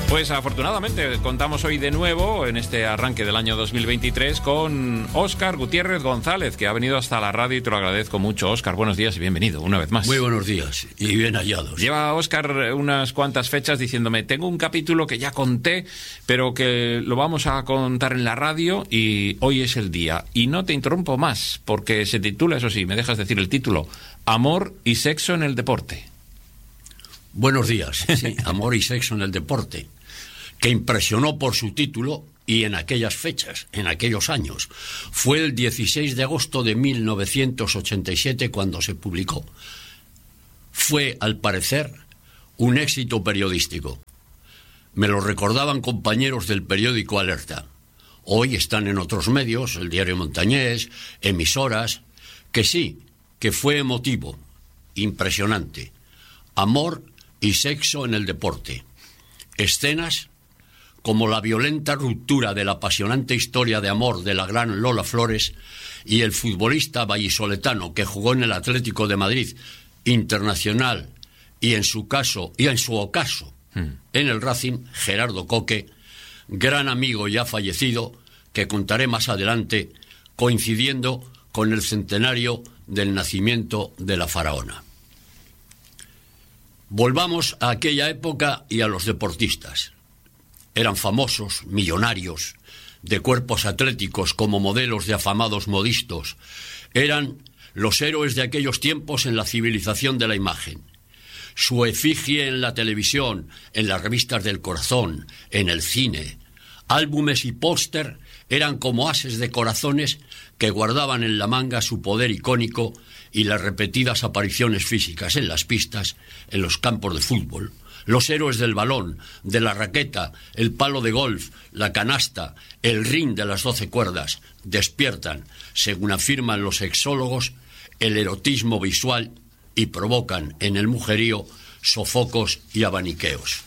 Pues afortunadamente contamos hoy de nuevo, en este arranque del año 2023, con Óscar Gutiérrez González, que ha venido hasta la radio y te lo agradezco mucho. Óscar, buenos días y bienvenido una vez más. Muy buenos días y bien hallados. Lleva Óscar unas cuantas fechas diciéndome, tengo un capítulo que ya conté, pero que lo vamos a contar en la radio y hoy es el día. Y no te interrumpo más, porque se titula, eso sí, me dejas decir el título, Amor y sexo en el deporte. Buenos días, sí, Amor y sexo en el deporte, que impresionó por su título y en aquellas fechas, en aquellos años. Fue el 16 de agosto de 1987 cuando se publicó. Fue, al parecer, un éxito periodístico. Me lo recordaban compañeros del periódico Alerta. Hoy están en otros medios, el diario Montañés, emisoras, que sí, que fue emotivo, impresionante. Amor y sexo en el deporte. Escenas como la violenta ruptura de la apasionante historia de amor de la gran Lola Flores y el futbolista vallisoletano que jugó en el Atlético de Madrid, Internacional, y en su ocaso, en el Racing, Gerardo Coque, gran amigo ya fallecido, que contaré más adelante, coincidiendo con el centenario del nacimiento de la faraona. Volvamos a aquella época y a los deportistas. Eran famosos, millonarios, de cuerpos atléticos como modelos de afamados modistos. Eran los héroes de aquellos tiempos en la civilización de la imagen. Su efigie en la televisión, en las revistas del corazón, en el cine, álbumes y póster eran como ases de corazones que guardaban en la manga su poder icónico y las repetidas apariciones físicas en las pistas, en los campos de fútbol. Los héroes del balón, de la raqueta, el palo de golf, la canasta, el ring de las 12 cuerdas, despiertan, según afirman los sexólogos, el erotismo visual y provocan en el mujerío sofocos y abaniqueos.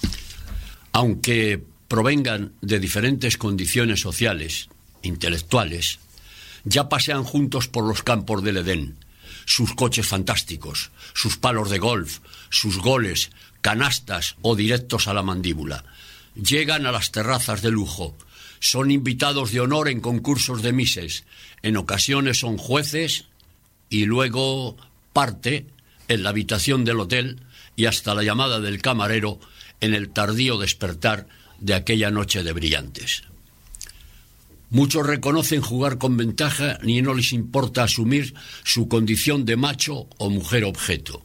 Aunque provengan de diferentes condiciones sociales, intelectuales, ya pasean juntos por los campos del Edén. Sus coches fantásticos, sus palos de golf, sus goles, canastas o directos a la mandíbula. Llegan a las terrazas de lujo, son invitados de honor en concursos de mises, en ocasiones son jueces y luego parte en la habitación del hotel y hasta la llamada del camarero en el tardío despertar de aquella noche de brillantes. Muchos reconocen jugar con ventaja y no les importa asumir su condición de macho o mujer objeto.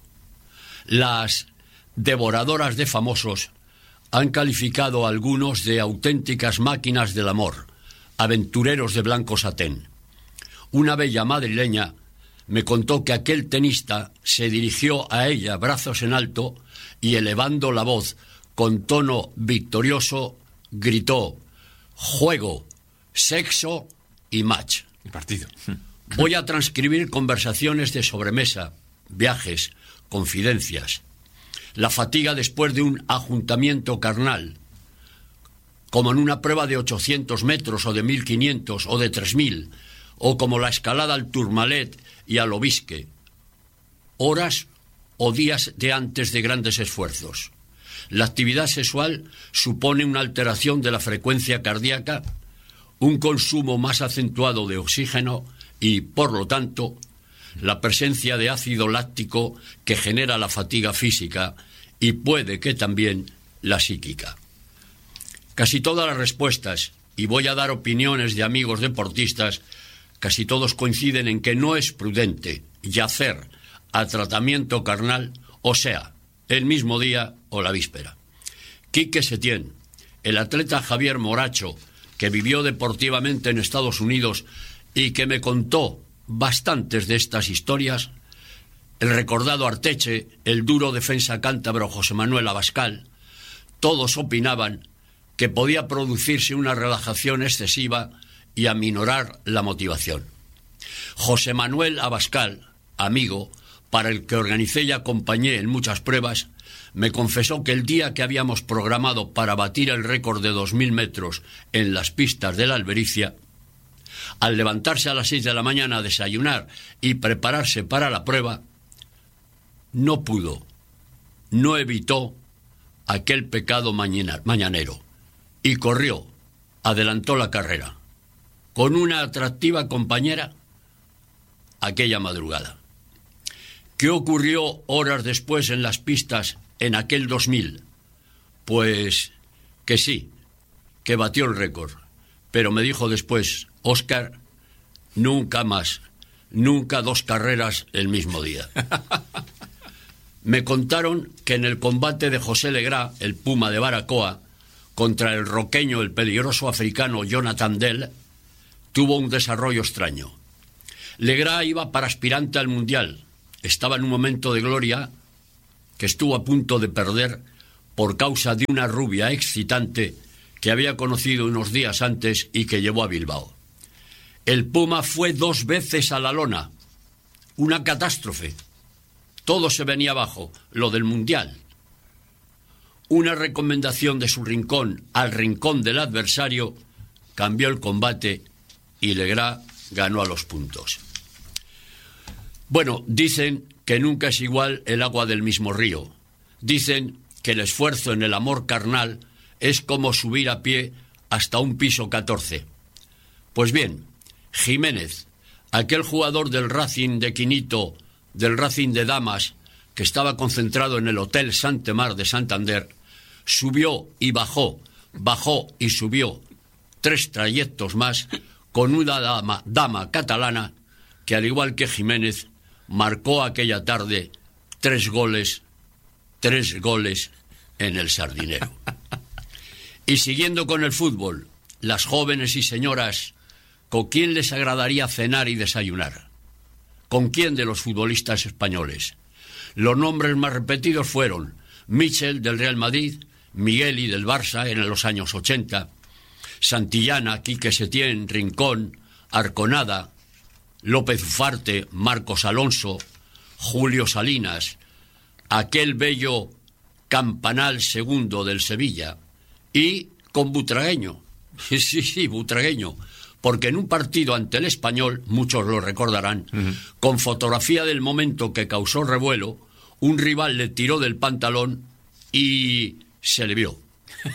Las devoradoras de famosos han calificado a algunos de auténticas máquinas del amor, aventureros de blanco satén. Una bella madrileña me contó que aquel tenista se dirigió a ella brazos en alto y elevando la voz con tono victorioso gritó: juego, sexo y match. El partido. Voy a transcribir conversaciones de sobremesa, viajes, confidencias. La fatiga después de un ajuntamiento carnal, como en una prueba de 800 metros o de 1500 o de 3000, o como la escalada al Tourmalet y al Obisque. Horas o días de antes de grandes esfuerzos. La actividad sexual supone una alteración de la frecuencia cardíaca, un consumo más acentuado de oxígeno y, por lo tanto, la presencia de ácido láctico que genera la fatiga física y puede que también la psíquica. Casi todas las respuestas, y voy a dar opiniones de amigos deportistas, casi todos coinciden en que no es prudente yacer a tratamiento carnal, o sea, el mismo día o la víspera. Quique Setién, el atleta Javier Moracho, que vivió deportivamente en Estados Unidos y que me contó bastantes de estas historias, el recordado Arteche, el duro defensa cántabro José Manuel Abascal, todos opinaban que podía producirse una relajación excesiva y aminorar la motivación. José Manuel Abascal, amigo, para el que organicé y acompañé en muchas pruebas, me confesó que el día que habíamos programado para batir el récord de 2000 metros en las pistas de la Albericia, al levantarse a las 6 de la mañana a desayunar y prepararse para la prueba, no pudo, no evitó aquel pecado mañanero y corrió, adelantó la carrera, con una atractiva compañera aquella madrugada. ¿Qué ocurrió horas después en las pistas en aquel 2000? Pues que sí, que batió el récord, pero me dijo después: Óscar, nunca más, nunca 2 carreras el mismo día. Me contaron que en el combate de José Legrá, el Puma de Baracoa, contra el roqueño, el peligroso africano Jonathan Dell, tuvo un desarrollo extraño. Legrá iba para aspirante al Mundial. Estaba en un momento de gloria que estuvo a punto de perder por causa de una rubia excitante que había conocido unos días antes y que llevó a Bilbao. El Puma fue 2 veces a la lona. Una catástrofe. Todo se venía abajo, lo del Mundial. Una recomendación de su rincón al rincón del adversario cambió el combate y Legrá ganó a los puntos. Bueno, dicen que nunca es igual el agua del mismo río. Dicen que el esfuerzo en el amor carnal es como subir a pie hasta un piso 14. Pues bien, Jiménez, aquel jugador del Racing de Quinito, del Racing de Damas, que estaba concentrado en el Hotel Santemar de Santander, subió y bajó y subió 3 trayectos más con una dama catalana que, al igual que Jiménez, marcó aquella tarde 3 goles en el Sardinero. Y siguiendo con el fútbol, las jóvenes y señoras, ¿con quién les agradaría cenar y desayunar? ¿Con quién de los futbolistas españoles? Los nombres más repetidos fueron Michel del Real Madrid, Migueli del Barça en los años 80, Santillana, Quique Setién, Rincón, Arconada, López Ufarte, Marcos Alonso, Julio Salinas, aquel bello Campanal II del Sevilla, y con Butragueño, sí, Butragueño, porque en un partido ante el Español, muchos lo recordarán, con fotografía del momento que causó revuelo, un rival le tiró del pantalón y se le vio.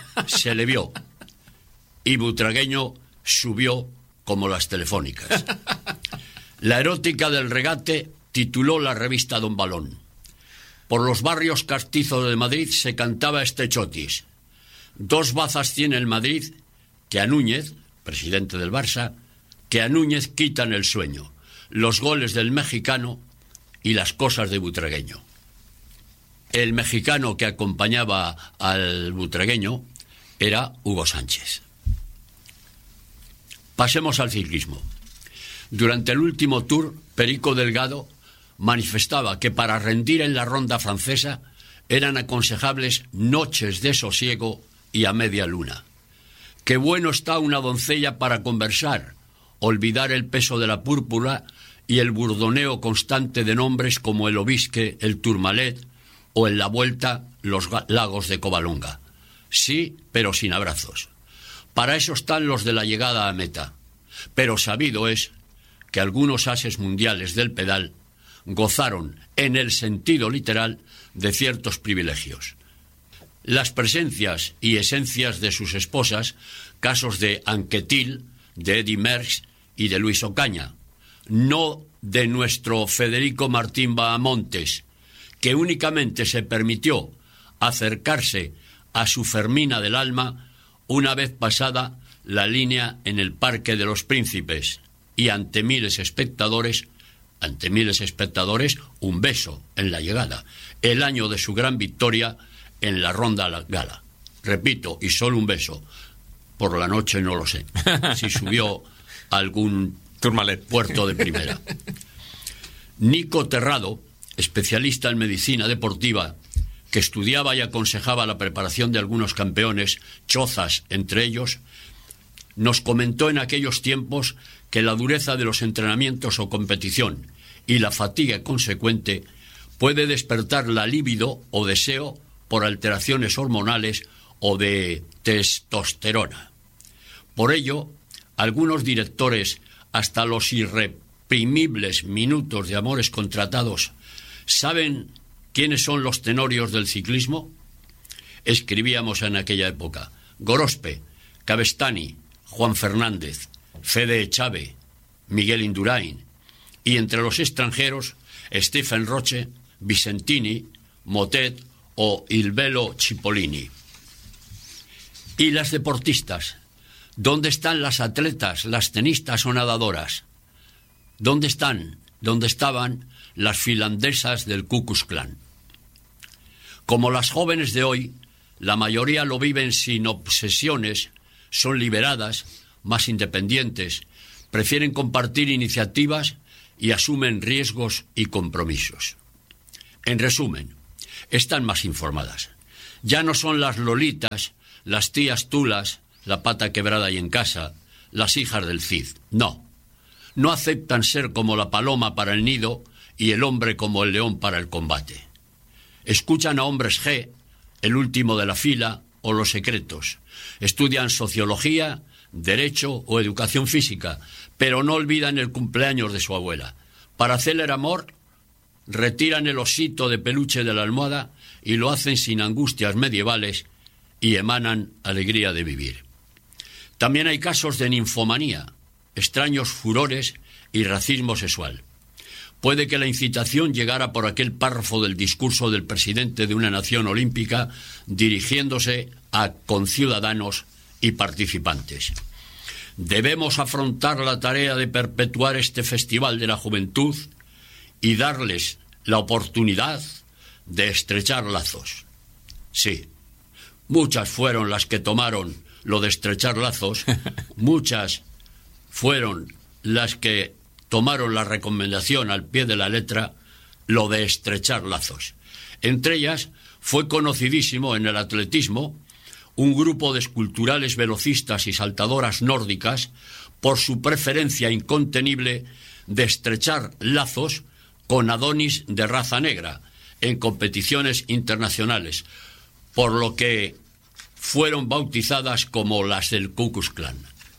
Y Butragueño subió como las telefónicas. La erótica del regate tituló la revista Don Balón. Por los barrios castizos de Madrid se cantaba este chotis: 2 bazas tiene el Madrid, que a Núñez, presidente del Barça, que a Núñez quitan el sueño, los goles del mexicano y las cosas de Butragueño. El mexicano que acompañaba al butragueño era Hugo Sánchez. Pasemos al ciclismo. Durante el último Tour, Perico Delgado manifestaba que para rendir en la ronda francesa eran aconsejables noches de sosiego y a media luna. Qué bueno está una doncella para conversar, olvidar el peso de la púrpura y el burdoneo constante de nombres como el Obisque, el Tourmalet o en la Vuelta los lagos de Covadonga. Sí, pero sin abrazos. Para eso están los de la llegada a meta. Pero sabido es que algunos ases mundiales del pedal gozaron, en el sentido literal, de ciertos privilegios. Las presencias y esencias de sus esposas, casos de Anquetil, de Eddy Merckx y de Luis Ocaña, no de nuestro Federico Martín Bahamontes, que únicamente se permitió acercarse a su Fermina del alma una vez pasada la línea en el Parque de los Príncipes y ante miles de espectadores, un beso en la llegada, el año de su gran victoria en la Ronda Gala. Repito, y solo un beso. Por la noche no lo sé, si subió a algún Tourmalet, puerto de primera. Nico Terrado, especialista en medicina deportiva, que estudiaba y aconsejaba la preparación de algunos campeones, Chozas entre ellos, nos comentó en aquellos tiempos que la dureza de los entrenamientos o competición y la fatiga consecuente puede despertar la libido o deseo por alteraciones hormonales o de testosterona. Por ello, algunos directores, hasta los irreprimibles minutos de amores contratados, ¿saben quiénes son los tenorios del ciclismo? escribíamos en aquella época. Gorospe, Cabestany, Juan Fernández, Fede Echave, Miguel Indurain, y entre los extranjeros, Stephen Roche, Vicentini, Motet o Il Velo Cipollini. ¿Y las deportistas? ¿Dónde están las atletas, las tenistas o nadadoras? ¿Dónde están? ¿Dónde estaban las finlandesas del Ku Klux Klan? Como las jóvenes de hoy, la mayoría lo viven sin obsesiones, son liberadas, más independientes, prefieren compartir iniciativas y asumen riesgos y compromisos. En resumen, están más informadas. Ya no son las lolitas, las tías tulas, la pata quebrada y en casa, las hijas del Cid. No aceptan ser como la paloma para el nido y el hombre como el león para el combate. Escuchan a hombres G, el último de la fila, o Los Secretos. Estudian sociología, derecho o educación física, pero no olvidan el cumpleaños de su abuela. Para hacer el amor, retiran el osito de peluche de la almohada y lo hacen sin angustias medievales y emanan alegría de vivir. También hay casos de ninfomanía, extraños furores y racismo sexual. Puede que la incitación llegara por aquel párrafo del discurso del presidente de una nación olímpica dirigiéndose a conciudadanos y participantes. Debemos afrontar la tarea de perpetuar este festival de la juventud y darles la oportunidad de estrechar lazos. Sí, muchas fueron las que tomaron lo de estrechar lazos, muchas fueron las que tomaron la recomendación al pie de la letra, lo de estrechar lazos. Entre ellas fue conocidísimo en el atletismo un grupo de esculturales velocistas y saltadoras nórdicas por su preferencia incontenible de estrechar lazos con Adonis de raza negra en competiciones internacionales, por lo que fueron bautizadas como las del Ku Klux Klan.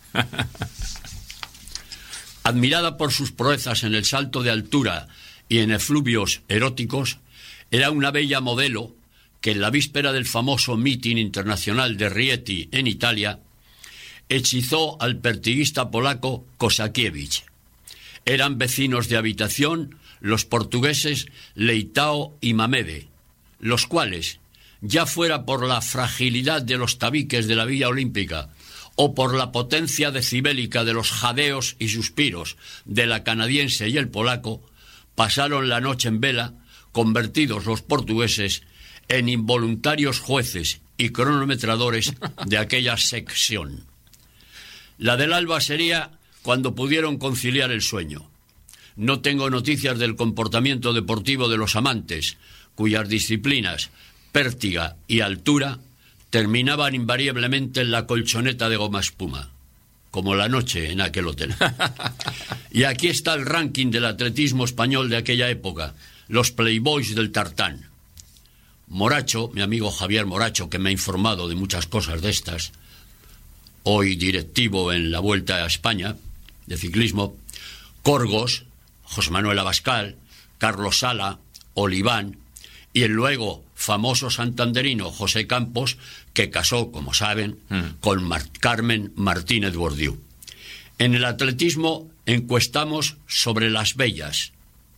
Admirada por sus proezas en el salto de altura y en efluvios eróticos, era una bella modelo que en la víspera del famoso mitin internacional de Rieti en Italia hechizó al pertiguista polaco Kosakiewicz. Eran vecinos de habitación los portugueses Leitao y Mamede, los cuales, ya fuera por la fragilidad de los tabiques de la Villa Olímpica o por la potencia decibélica de los jadeos y suspiros de la canadiense y el polaco, pasaron la noche en vela, convertidos los portugueses en involuntarios jueces y cronometradores de aquella sección. La del alba sería cuando pudieron conciliar el sueño. No tengo noticias del comportamiento deportivo de los amantes, cuyas disciplinas, pértiga y altura, terminaban invariablemente en la colchoneta de goma espuma, como la noche en aquel hotel. Y aquí está el ranking del atletismo español de aquella época, los playboys del tartán. Moracho, mi amigo Javier Moracho, que me ha informado de muchas cosas de estas, hoy directivo en la Vuelta a España de ciclismo, Corgos, José Manuel Abascal, Carlos Sala, Oliván y el luego famoso santanderino José Campos, que casó, como saben, con Carmen Martínez Bourdieu. En el atletismo encuestamos sobre las bellas.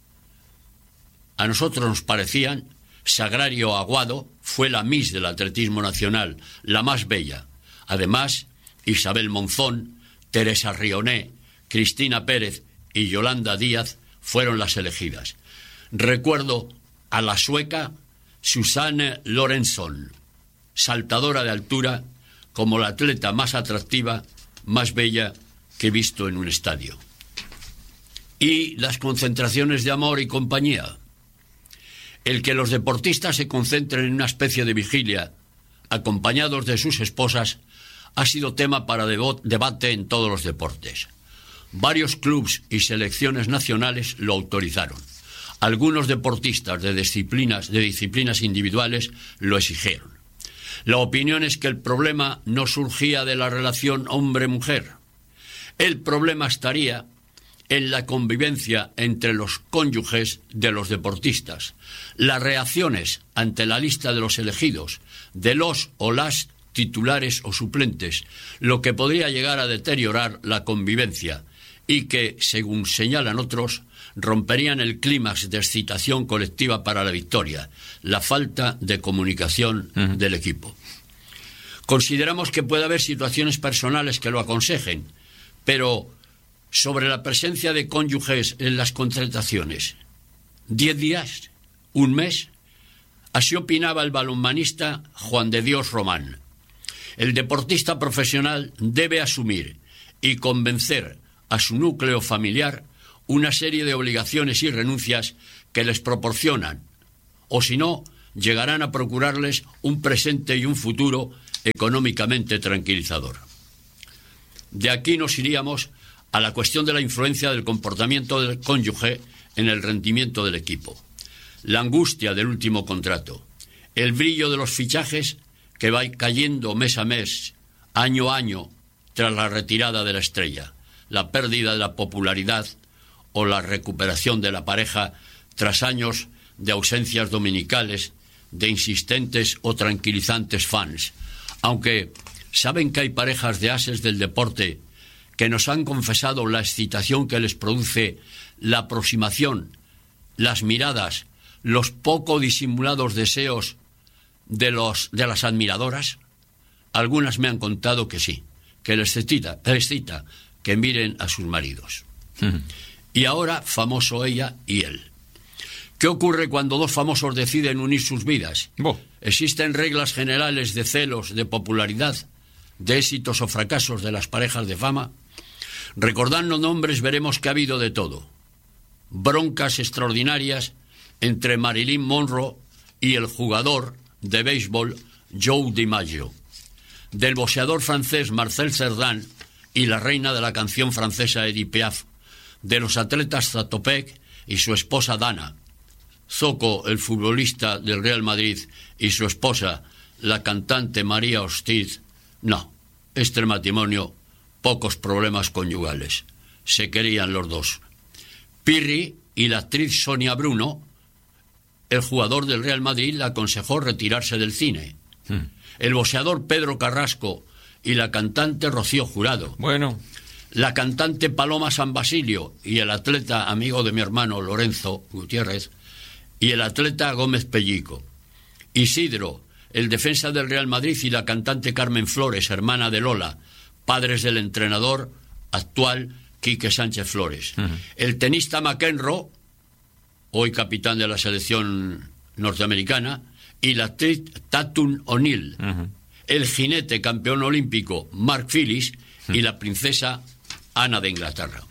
A nosotros nos parecían Sagrario Aguado fue la Miss del atletismo nacional, la más bella. Además, Isabel Monzón, Teresa Rioné, Cristina Pérez y Yolanda Díaz fueron las elegidas. Recuerdo a la sueca Susanne Lorentzon, saltadora de altura, como la atleta más atractiva, más bella que he visto en un estadio. Y las concentraciones de amor y compañía. El que los deportistas se concentren en una especie de vigilia, acompañados de sus esposas, ha sido tema para debate en todos los deportes. Varios clubes y selecciones nacionales lo autorizaron. Algunos deportistas de disciplinas individuales lo exigieron. La opinión es que el problema no surgía de la relación hombre-mujer. El problema estaría en la convivencia entre los cónyuges de los deportistas, las reacciones ante la lista de los elegidos, de los o las titulares o suplentes, lo que podría llegar a deteriorar la convivencia y que, según señalan otros, romperían el clímax de excitación colectiva para la victoria, la falta de comunicación del equipo. Consideramos que puede haber situaciones personales que lo aconsejen, pero sobre la presencia de cónyuges en las contrataciones, 10 días, un mes, así opinaba el balonmanista Juan de Dios Román. El deportista profesional debe asumir y convencer a su núcleo familiar una serie de obligaciones y renuncias que les proporcionan, o si no, llegarán a procurarles un presente y un futuro económicamente tranquilizador. De aquí nos iríamos a la cuestión de la influencia del comportamiento del cónyuge en el rendimiento del equipo. La angustia del último contrato, el brillo de los fichajes que va cayendo mes a mes, año a año, tras la retirada de la estrella, la pérdida de la popularidad o la recuperación de la pareja tras años de ausencias dominicales, de insistentes o tranquilizantes fans. Aunque saben que hay parejas de ases del deporte que nos han confesado la excitación que les produce la aproximación, las miradas, los poco disimulados deseos de las admiradoras. Algunas me han contado que sí, que les excita que miren a sus maridos. Y ahora, famoso ella y él. ¿Qué ocurre cuando dos famosos deciden unir sus vidas? ¿Existen reglas generales de celos, de popularidad, de éxitos o fracasos de las parejas de fama? Recordando nombres veremos que ha habido de todo. Broncas extraordinarias entre Marilyn Monroe y el jugador de béisbol Joe DiMaggio, del boxeador francés Marcel Cerdan y la reina de la canción francesa Edith Piaf, de los atletas Zatopek y su esposa Dana, Zoco, el futbolista del Real Madrid, y su esposa, la cantante María Ortiz. No, este matrimonio, pocos problemas conyugales. Se querían los dos. Pirri y la actriz Sonia Bruno, el jugador del Real Madrid, le aconsejó retirarse del cine. El boxeador Pedro Carrasco y la cantante Rocío Jurado. La cantante Paloma San Basilio y el atleta amigo de mi hermano Lorenzo Gutiérrez y el atleta Gómez Pellico. Isidro, el defensa del Real Madrid, y la cantante Carmen Flores, hermana de Lola, padres del entrenador actual Quique Sánchez Flores. El tenista McEnroe, hoy capitán de la selección norteamericana, y la actriz Tatum O'Neill. El jinete campeón olímpico Mark Phillips y la princesa Ana de Inglaterra.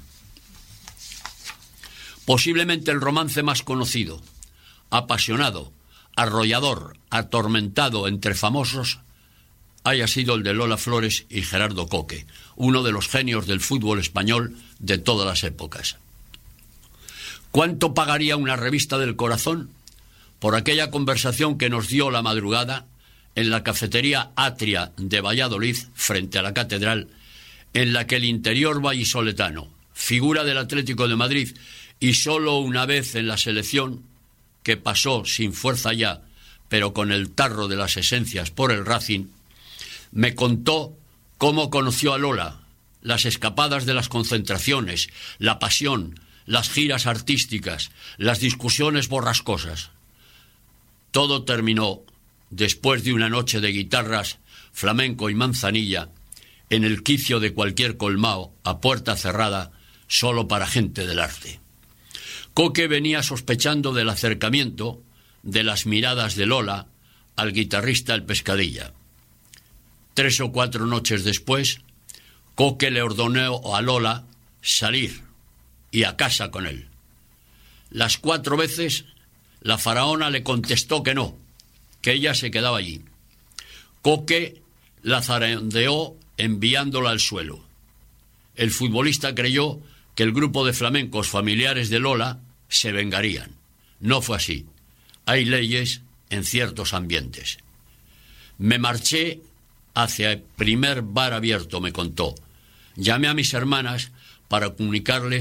Posiblemente el romance más conocido, apasionado, arrollador, atormentado entre famosos, haya sido el de Lola Flores y Gerardo Coque, uno de los genios del fútbol español de todas las épocas. ¿Cuánto pagaría una revista del corazón por aquella conversación que nos dio la madrugada en la cafetería Atria de Valladolid, frente a la catedral, en la que el interior vallisoletano, figura del Atlético de Madrid y solo una vez en la selección, que pasó sin fuerza ya, pero con el tarro de las esencias por el Racing, me contó cómo conoció a Lola, las escapadas de las concentraciones, la pasión, las giras artísticas, las discusiones borrascosas. Todo terminó después de una noche de guitarras, flamenco y manzanilla, en el quicio de cualquier colmao, a puerta cerrada, solo para gente del arte. Coque venía sospechando del acercamiento, de las miradas de Lola, al guitarrista El Pescadilla. 3 o 4 noches después, Coque le ordenó a Lola salir y a casa con él. Las 4 veces, la faraona le contestó que no, que ella se quedaba allí. Coque la zarandeó enviándola al suelo. El futbolista creyó que el grupo de flamencos familiares de Lola se vengarían. No fue así. Hay leyes en ciertos ambientes. Me marché hacia el primer bar abierto, me contó. Llamé a mis hermanas para comunicarles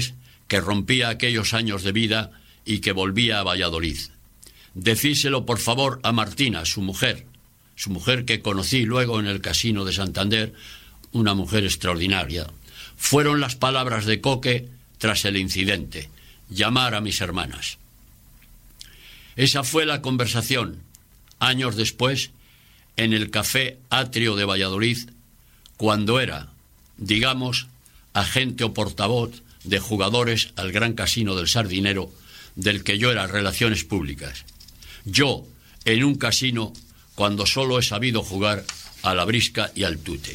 que rompía aquellos años de vida y que volvía a Valladolid. Decíselo, por favor, a Martina, su mujer que conocí luego en el Casino de Santander, una mujer extraordinaria. Fueron las palabras de Coque tras el incidente: llamar a mis hermanas. Esa fue la conversación, años después, en el Café Atrio de Valladolid, cuando era, digamos, agente o portavoz de jugadores al Gran Casino del Sardinero, del que yo era Relaciones Públicas. Yo, en un casino, cuando solo he sabido jugar a la brisca y al tute.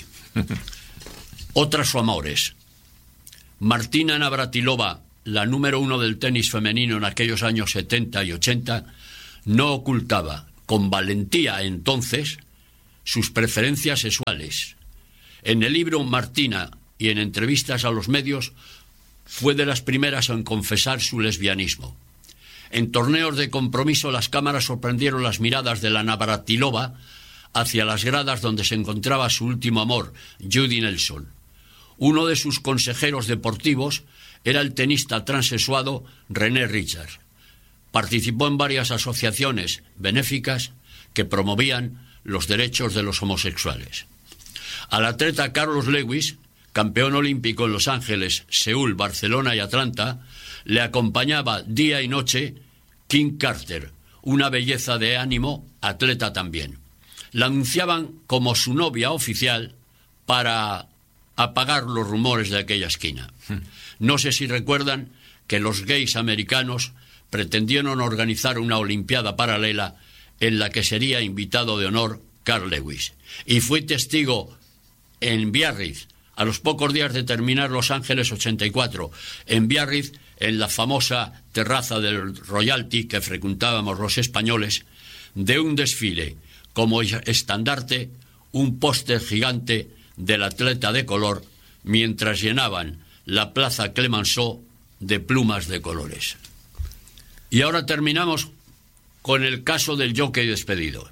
Otras amores. Martina Navratilova, la número 1 del tenis femenino en aquellos años 70 y 80, no ocultaba, con valentía entonces, sus preferencias sexuales. En el libro Martina y en entrevistas a los medios, fue de las primeras en confesar su lesbianismo. En torneos de compromiso, las cámaras sorprendieron las miradas de la Navratilova hacia las gradas donde se encontraba su último amor, Judy Nelson. Uno de sus consejeros deportivos era el tenista transexuado René Richards. Participó en varias asociaciones benéficas que promovían los derechos de los homosexuales. Al atleta Carlos Lewis, campeón olímpico en Los Ángeles, Seúl, Barcelona y Atlanta, le acompañaba día y noche Kim Carter, una belleza de ánimo, atleta también. La anunciaban como su novia oficial para apagar los rumores de aquella esquina. No sé si recuerdan que los gays americanos pretendieron organizar una olimpiada paralela en la que sería invitado de honor Carl Lewis. Y fui testigo en Biarritz, a los pocos días de terminar Los Ángeles 84, en Biarritz, en la famosa terraza del Royalty que frecuentábamos los españoles, de un desfile como estandarte, un póster gigante del atleta de color, mientras llenaban la plaza Clemenceau de plumas de colores. Y ahora terminamos con el caso del jockey despedido.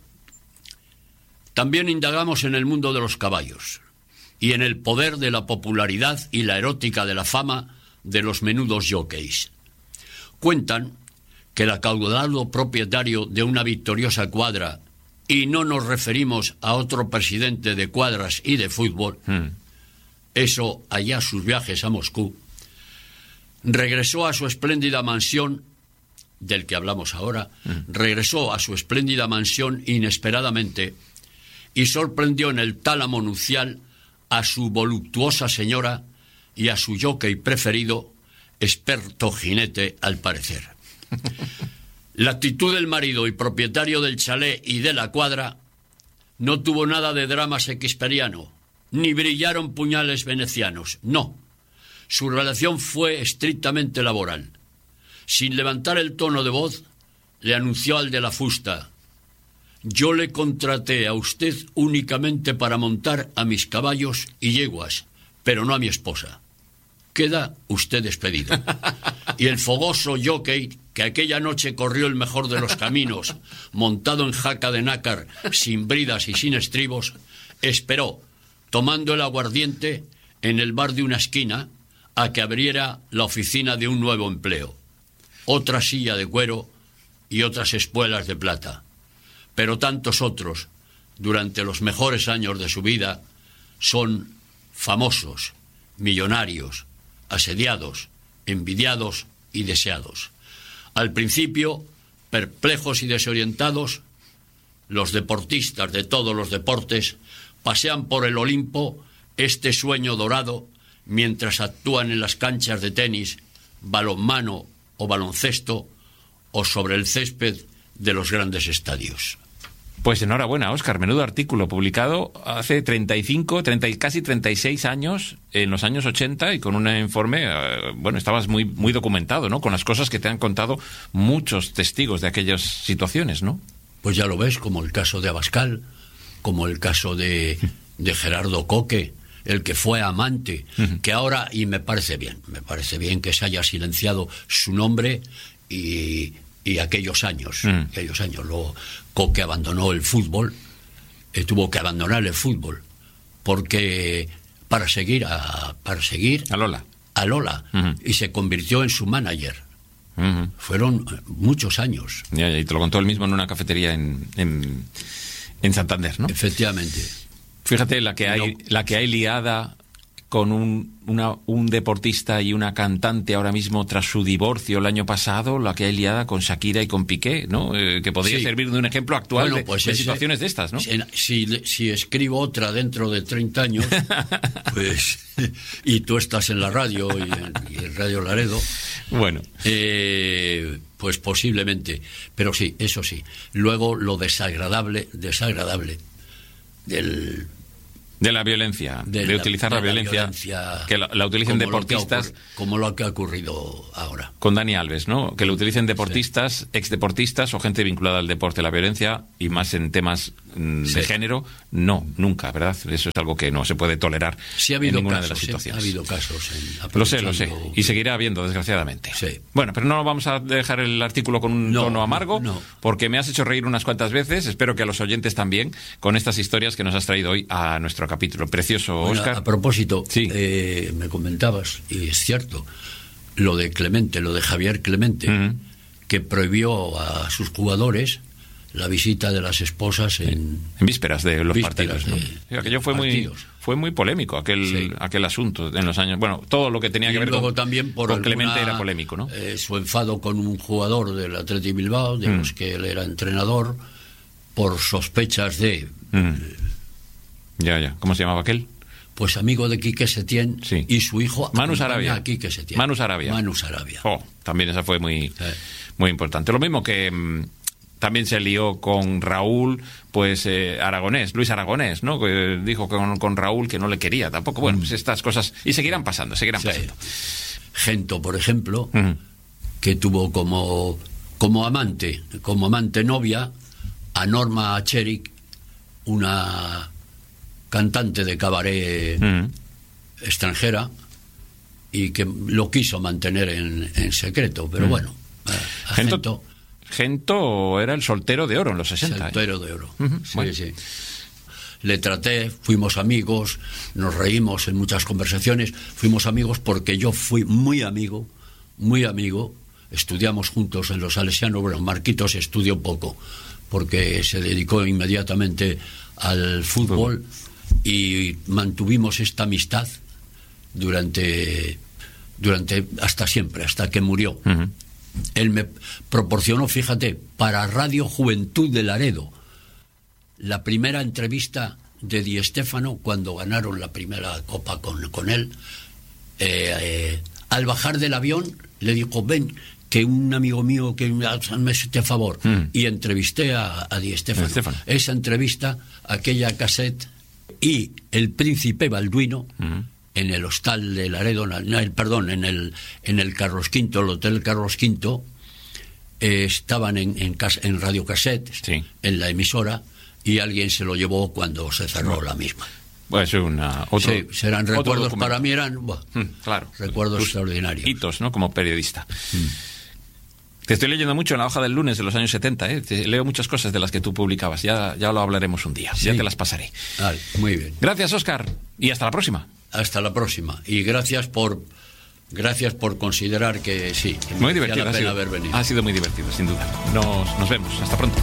También indagamos en el mundo de los caballos y en el poder de la popularidad y la erótica de la fama de los menudos jockeys. Cuentan que el acaudalado propietario de una victoriosa cuadra, y no nos referimos a otro presidente de cuadras y de fútbol, eso allá sus viajes a Moscú, regresó a su espléndida mansión, del que hablamos ahora, regresó a su espléndida mansión inesperadamente y sorprendió en el tálamo nupcial a su voluptuosa señora y a su jockey preferido, experto jinete al parecer. La actitud del marido y propietario del chalet y de la cuadra no tuvo nada de drama shakespeariano, ni brillaron puñales venecianos, no. Su relación fue estrictamente laboral. Sin levantar el tono de voz, le anunció al de la fusta: yo le contraté a usted únicamente para montar a mis caballos y yeguas, pero no a mi esposa. Queda usted despedido. Y el fogoso jockey, que aquella noche corrió el mejor de los caminos, montado en jaca de nácar, sin bridas y sin estribos, esperó, tomando el aguardiente, en el bar de una esquina, a que abriera la oficina de un nuevo empleo. Otra silla de cuero y otras espuelas de plata. Pero tantos otros, durante los mejores años de su vida, son famosos, millonarios, asediados, envidiados y deseados. Al principio, perplejos y desorientados, los deportistas de todos los deportes pasean por el Olimpo este sueño dorado mientras actúan en las canchas de tenis, balonmano o baloncesto o sobre el césped de los grandes estadios. Pues enhorabuena, Óscar. Menudo artículo publicado hace casi 36 años, en los años 80, y con un informe, estabas muy documentado, ¿no? Con las cosas que te han contado muchos testigos de aquellas situaciones, ¿no? Pues ya lo ves, como el caso de Abascal, como el caso de Gerardo Coque, el que fue amante, que ahora, y me parece bien que se haya silenciado su nombre y aquellos años. Luego Coque abandonó el fútbol, tuvo que abandonar el fútbol, porque para seguir a a Lola y se convirtió en su manager. Fueron muchos años. Y te lo contó él mismo en una cafetería en Santander, ¿no? Efectivamente. Fíjate la que hay liada con un deportista y una cantante ahora mismo tras su divorcio el año pasado, la que hay liada con Shakira y con Piqué, ¿no? Que podría servir de un ejemplo actual de situaciones de estas, ¿no? Si escribo otra dentro de 30 años, pues, y tú estás en la radio y en Radio Laredo, bueno, pues posiblemente. Pero sí, eso sí. Luego lo desagradable de la violencia, de utilizar la violencia, que la utilicen deportistas, como lo que ha ocurrido ahora con Dani Alves, ¿no? Que lo utilicen deportistas, exdeportistas o gente vinculada al deporte. La violencia, y más en temas de género, no, nunca, ¿verdad? Eso es algo que no se puede tolerar en ninguna de las situaciones. Ha habido casos. Lo sé, y seguirá habiendo, desgraciadamente. Sí. Bueno, pero no vamos a dejar el artículo con un tono amargo, porque me has hecho reír unas cuantas veces, espero que a los oyentes también, con estas historias que nos has traído hoy a nuestro capítulo. Precioso, Óscar. A propósito, sí. Me comentabas, y es cierto, lo de Javier Clemente, que prohibió a sus jugadores la visita de las esposas en vísperas de los partidos. Aquello fue muy polémico, sí. aquel asunto en los años. Bueno, todo lo que tenía que ver con Clemente era polémico, ¿no? Su enfado con un jugador del Athletic Bilbao, de los que él era entrenador, por sospechas de... Ya. ¿Cómo se llamaba aquel? Pues amigo de Quique Setién, sí. Y su hijo Manu Sarabia. Quique Setién. Manu Sarabia. También esa fue muy importante. Lo mismo que también se lió con Raúl, pues Luis Aragonés, ¿no? Que dijo con Raúl que no le quería tampoco. Bueno, pues estas cosas, y seguirán pasando. Gento, por ejemplo, que tuvo como amante novia a Norma Cherik, una cantante de cabaret extranjera, y que lo quiso mantener en secreto, pero bueno, Gento era el soltero de oro en los 60. Soltero de oro, sí. Le traté, fuimos amigos, nos reímos en muchas conversaciones, fuimos amigos porque yo fui muy amigo, estudiamos juntos en los Salesianos. Bueno, Marquitos estudió poco, porque se dedicó inmediatamente al fútbol. Y mantuvimos esta amistad durante hasta siempre, hasta que murió. Él me proporcionó, fíjate, para Radio Juventud de Laredo, la primera entrevista de Di Stéfano cuando ganaron la primera copa con él. Al bajar del avión le dijo: ven, que un amigo mío que me hace este favor. Y entrevisté a Di Stéfano. Esa entrevista, aquella cassette y el Príncipe Balduino en el hostal de Laredo, en el Carlos V, el Hotel Carlos V, estaban en Radio Cassette, en la emisora, y alguien se lo llevó cuando se cerró la misma. Pues serán recuerdos, para mí eran recuerdos extraordinarios. Hitos, ¿no? Como periodista. Te estoy leyendo mucho en la hoja del lunes de los años 70, leo muchas cosas de las que tú publicabas, ya lo hablaremos un día, ya te las pasaré. Muy bien. Gracias, Óscar, y hasta la próxima. Hasta la próxima, y gracias por considerar que sí, que muy divertido, la pena haber venido. Ha sido muy divertido, sin duda. Nos vemos, hasta pronto.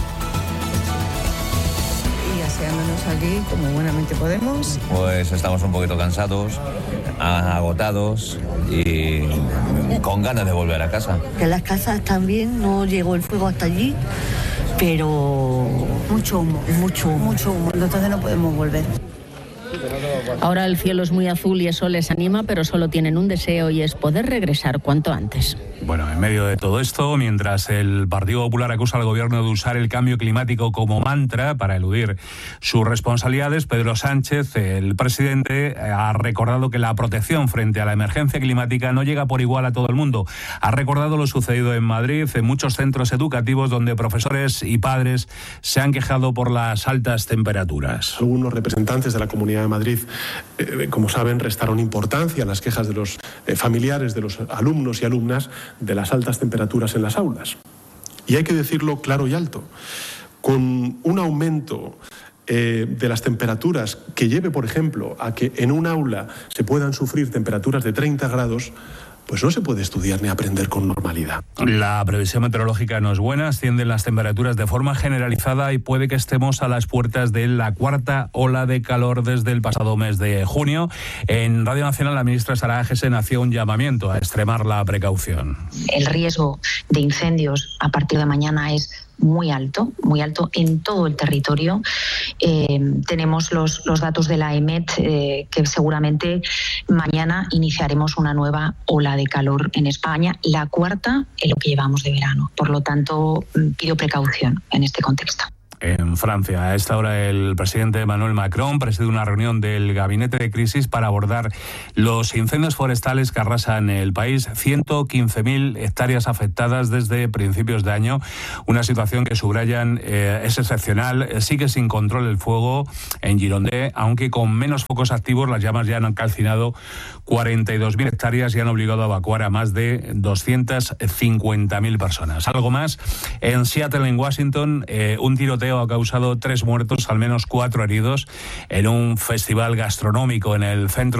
Y aseándonos aquí como buenamente podemos. Pues estamos un poquito cansados, agotados y con ganas de volver a casa. Que las casas también no llegó el fuego hasta allí, pero mucho humo, entonces no podemos volver. Ahora el cielo es muy azul y eso les anima, pero solo tienen un deseo, y es poder regresar cuanto antes. Bueno, en medio de todo esto, mientras el Partido Popular acusa al gobierno de usar el cambio climático como mantra para eludir sus responsabilidades, Pedro Sánchez, el presidente, ha recordado que la protección frente a la emergencia climática no llega por igual a todo el mundo. Ha recordado lo sucedido en Madrid, en muchos centros educativos donde profesores y padres se han quejado por las altas temperaturas. Algunos representantes de la Comunidad de Madrid, como saben, restaron importancia a las quejas de los familiares de los alumnos y alumnas de las altas temperaturas en las aulas. Y hay que decirlo claro y alto, con un aumento de las temperaturas que lleve, por ejemplo, a que en un aula se puedan sufrir temperaturas de 30 grados, pues no se puede estudiar ni aprender con normalidad. La previsión meteorológica no es buena, ascienden las temperaturas de forma generalizada y puede que estemos a las puertas de la cuarta ola de calor desde el pasado mes de junio. En Radio Nacional, la ministra Sara Agesen hacía un llamamiento a extremar la precaución. El riesgo de incendios a partir de mañana es muy alto en todo el territorio. Tenemos los datos de la EMET que seguramente mañana iniciaremos una nueva ola de calor en España, la cuarta en lo que llevamos de verano. Por lo tanto, pido precaución en este contexto. En Francia, a esta hora, el presidente Emmanuel Macron preside una reunión del gabinete de crisis para abordar los incendios forestales que arrasan el país. 115.000 hectáreas afectadas desde principios de año. Una situación que subrayan es excepcional. Sigue sin control el fuego en Girondins, aunque con menos focos activos. Las llamas ya han calcinado 42.000 hectáreas y han obligado a evacuar a más de 250.000 personas. Algo más, en Seattle, en Washington, un tiroteo ha causado 3 muertos, al menos 4 heridos, en un festival gastronómico en el centro